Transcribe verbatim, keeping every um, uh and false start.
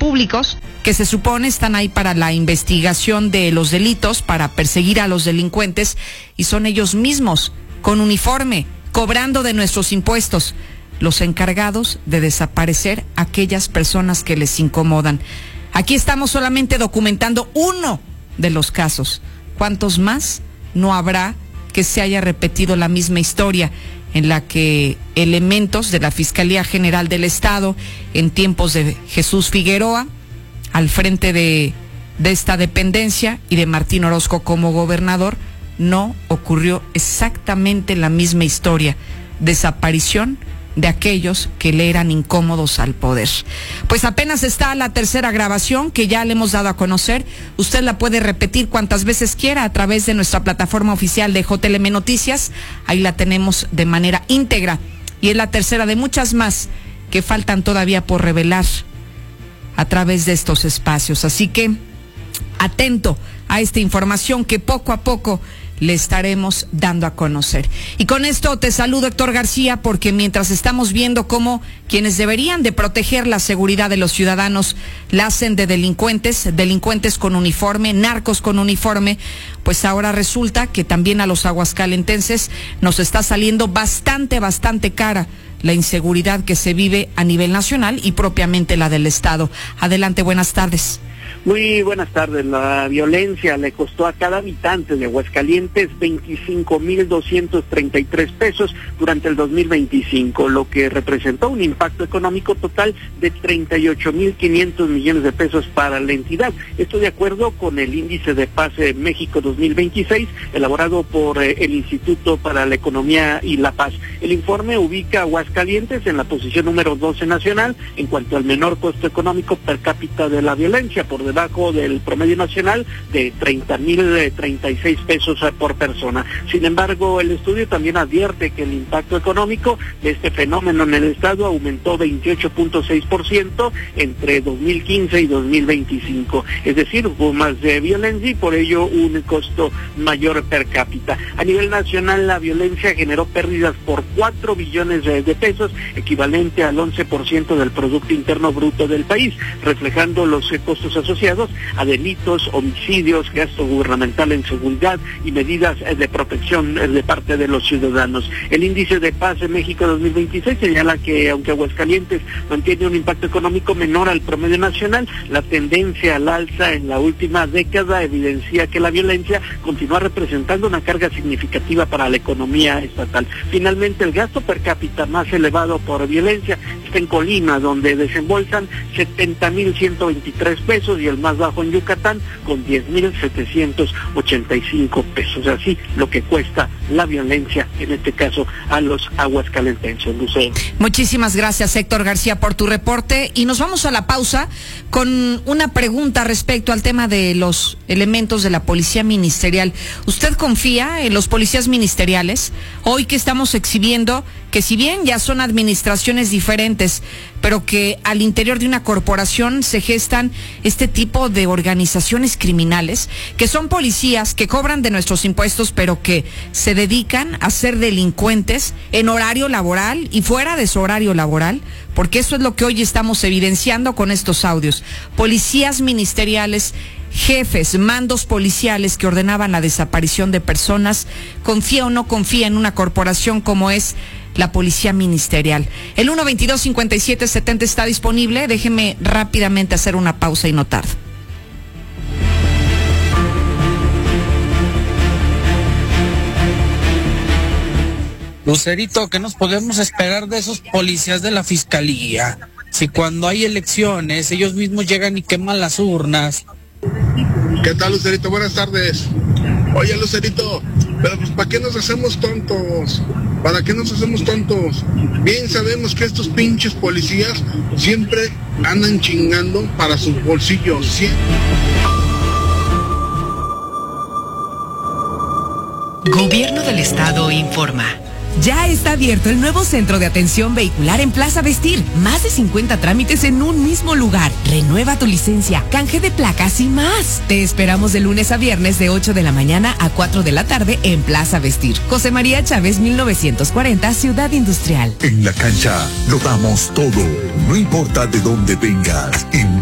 públicos que se supone están ahí para la investigación de los delitos, para perseguir a los delincuentes, y son ellos mismos, con uniforme, cobrando de nuestros impuestos, los encargados de desaparecer a aquellas personas que les incomodan. Aquí estamos solamente documentando uno de los casos. ¿Cuántos más no habrá que se haya repetido la misma historia en la que elementos de la Fiscalía General del Estado, en tiempos de Jesús Figueroa, al frente de, de esta dependencia, y de Martín Orozco como gobernador, no ocurrió exactamente la misma historia? Desaparición de aquellos que le eran incómodos al poder. Pues apenas está la tercera grabación que ya le hemos dado a conocer. Usted la puede repetir cuantas veces quiera a través de nuestra plataforma oficial de J L M Noticias. Ahí la tenemos de manera íntegra, y es la tercera de muchas más que faltan todavía por revelar a través de estos espacios. Así que atento a esta información que poco a poco le estaremos dando a conocer. Y con esto te saludo, Héctor García, porque mientras estamos viendo cómo quienes deberían de proteger la seguridad de los ciudadanos la hacen de delincuentes, delincuentes con uniforme, narcos con uniforme, pues ahora resulta que también a los aguascalentenses nos está saliendo bastante, bastante cara la inseguridad que se vive a nivel nacional y propiamente la del Estado. Adelante, buenas tardes. Muy buenas tardes. La violencia le costó a cada habitante de Aguascalientes veinticinco mil doscientos treinta y tres pesos durante el dos mil veinticinco, lo que representó un impacto económico total de treinta y ocho mil quinientos millones de pesos para la entidad. Esto de acuerdo con el Índice de Paz México dos mil veintiséis, elaborado por eh, el Instituto para la Economía y la Paz. El informe ubica a Aguascalientes en la posición número doce nacional en cuanto al menor costo económico per cápita de la violencia, por debajo del promedio nacional de treinta mil treinta y seis pesos por persona. Sin embargo, el estudio también advierte que el impacto económico de este fenómeno en el estado aumentó veintiocho punto seis por ciento entre dos mil quince y dos mil veinticinco. Es decir, hubo más de violencia y por ello un costo mayor per cápita. A nivel nacional, la violencia generó pérdidas por cuatro billones de, de pesos, equivalente al once por ciento del Producto Interno Bruto del país, reflejando los eh, costos asociados a delitos, homicidios, gasto gubernamental en seguridad y medidas de protección de parte de los ciudadanos. El Índice de Paz de México dos mil veintiséis señala que aunque Aguascalientes mantiene un impacto económico menor al promedio nacional, la tendencia al alza en la última década evidencia que la violencia continúa representando una carga significativa para la economía estatal. Finalmente, el gasto per cápita más elevado por violencia está en Colima, donde desembolsan setenta mil ciento veintitrés pesos, y el más bajo en Yucatán con diez mil setecientos ochenta y cinco pesos. Así lo que cuesta la violencia, en este caso a los aguascalentenses. Lucero. Muchísimas gracias, Héctor García, por tu reporte, y nos vamos a la pausa con una pregunta respecto al tema de los elementos de la policía ministerial. ¿Usted confía en los policías ministeriales? Hoy que estamos exhibiendo que si bien ya son administraciones diferentes, pero que al interior de una corporación se gestan este tipo de organizaciones criminales, que son policías que cobran de nuestros impuestos, pero que se dedican a ser delincuentes en horario laboral y fuera de su horario laboral, porque eso es lo que hoy estamos evidenciando con estos audios. Policías ministeriales, jefes, mandos policiales que ordenaban la desaparición de personas. ¿Confía o no confía en una corporación como es la policía ministerial? El uno veintidós cincuenta y siete setenta está disponible. Déjeme rápidamente hacer una pausa y no tardo. Lucerito, ¿qué nos podemos esperar de esos policías de la fiscalía? Si cuando hay elecciones ellos mismos llegan y queman las urnas. ¿Qué tal, Lucerito? Buenas tardes. Oye, Lucerito, pero pues ¿para qué nos hacemos tontos? ¿Para qué nos hacemos tontos? Bien sabemos que estos pinches policías siempre andan chingando para sus bolsillos. Siempre. Gobierno del Estado informa. Ya está abierto el nuevo centro de atención vehicular en Plaza Vestir. Más de cincuenta trámites en un mismo lugar. Renueva tu licencia, canje de placas y más. Te esperamos de lunes a viernes de ocho de la mañana a cuatro de la tarde en Plaza Vestir. José María Chávez, mil novecientos cuarenta, Ciudad Industrial. En la cancha lo damos todo. No importa de dónde vengas. En